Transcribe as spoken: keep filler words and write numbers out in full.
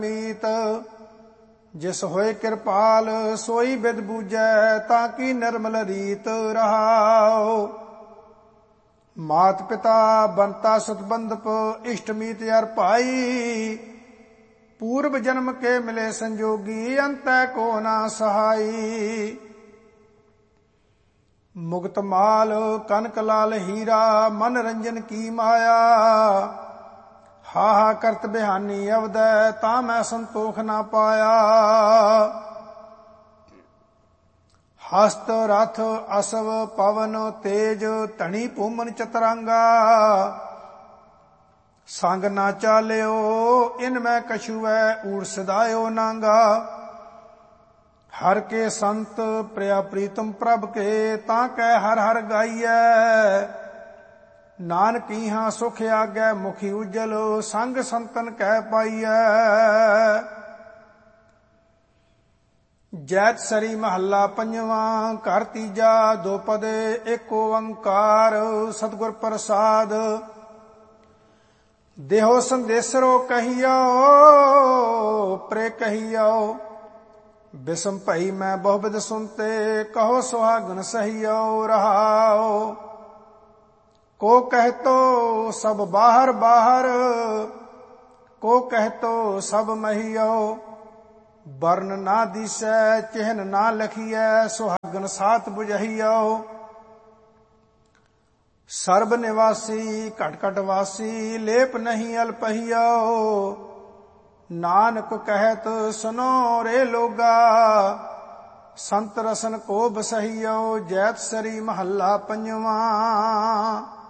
ਮੀਤ ਜਿਸ ਹੋਏ ਕਿਰਪਾਲ ਸੋਈ ਬਿਦ ਬੂਝੈ ਤਾਂ ਕੀ ਨਿਰਮਲ ਰੀਤ ਰਹਾਉ। ਮਾਤ ਪਿਤਾ ਬੰਤਾ ਸਤਬੰਧਪ ਇਸ਼ਟ ਮੀਤ ਅਰ ਭਾਈ ਪੂਰਬ ਜਨਮ ਕੇ ਮਿਲੇ ਸੰਜੋਗੀ ਅੰਤੈ ਕੋ ਨਾ ਸਹਾਈ। ਮੁਕਤ ਮਾਲ ਕਨਕ ਲਾਲ ਹੀਰਾ ਮਨ ਰੰਜਨ ਕੀ ਮਾਇਆ ਹਾਹਾ ਕਰਤ ਬਿਹਾਨੀ ਅਵਦੈ ਤਾਂ ਮੈਂ ਸੰਤੋਖ ਨਾ ਪਾਇਆ। ਹਸਤ ਰਥ ਅਸਵ ਪਵਨ ਤੇਜ ਧਣੀ ਭੂਮਨ ਚਤਰੰਗਾ ਸੰਗ ਨਾ ਚਾਲਿਓ ਇਨ ਮੈਂ ਕਛੂਐ ਊੜ ਸਦਾਇਓ ਨਾਂਗਾ। ਹਰ ਕੇ ਸੰਤ ਪ੍ਰਿਆ ਪ੍ਰੀਤਮ ਪ੍ਰਭ ਕੇ ਤਾਂ ਕੈ ਹਰ ਹਰ ਗਾਈਐ ਨਾਨਕੀ ਹਾਂ ਸੁਖ ਆਗੈ ਮੁਖੀ ਉਜਲ ਸੰਗ ਸੰਤਨ ਕਹਿ ਪਾਈਐ। ਜੈਤ ਸਰੀ ਮਹੱਲਾ ਪੰਜਵਾਂ ਘਰ ਤੀਜਾ ਦੋ ਪਦੇ ਏਕ ਓੰਕਾਰ ਸਤਿਗੁਰ ਪ੍ਰਸਾਦ। ਦੇਹੋ ਸੰਦੇਸਰੋ ਕਹੀਓ ਪ੍ਰੇ ਕਹੀਓ ਬਿਸਮ ਭਈ ਮੈਂ ਬਹੁਬਿਦ ਸੁਨਤੇ ਕਹੋ ਸੁਹਾਗਨ ਸਹੀਓ ਰਹਾਓ। ਕੋ ਕਹਿਤੋ ਸਭ ਬਾਹਰ ਬਾਹਰ ਕੋ ਕਹਿਤੋ ਸਭ ਮਹੀਓ ਬਰਨ ਨਾ ਦਿਸੈ ਚਿਹਨ ਨਾ ਲਖੀਐ ਸੁਹਾਗਨ ਸਾਥ ਬੁਝਹੀਓ। ਸਰਬ ਨਿਵਾਸੀ ਘਟ ਘਟ ਵਾਸੀ ਲੇਪ ਨਹੀਂ ਅਲਪਹੀਓ ਨਾਨਕ ਕਹਿਤ ਸੁਨੋ ਰੇ ਲੋਗਾ ਸੰਤ ਰਸਨ ਕੋ ਬਸਹੀਓ। ਜੈਤ ਸਰੀ ਮਹੱਲਾ ਪੰਜਵਾਂ।